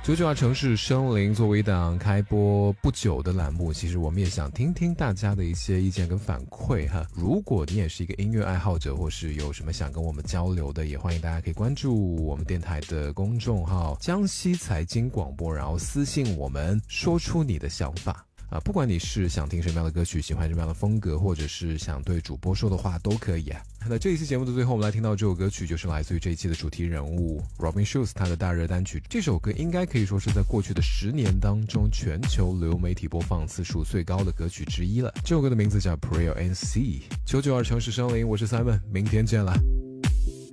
992城市生灵作为一档开播不久的栏目，其实我们也想听听大家的一些意见跟反馈哈。如果你也是一个音乐爱好者，或是有什么想跟我们交流的，也欢迎大家可以关注我们电台的公众号江西财经广播，然后私信我们说出你的想法。不管你是想听什么样的歌曲，喜欢什么样的风格，或者是想对主播说的话都可以啊。那这一期节目的最后，我们来听到这首歌曲，就是来自于这一期的主题人物 Robin Schulz 他的大热单曲。这首歌应该可以说是在过去的10年当中全球流媒体播放次数最高的歌曲之一了。这首歌的名字叫 Prayer and Sea。992城市生灵，我是 Simon， 明天见了。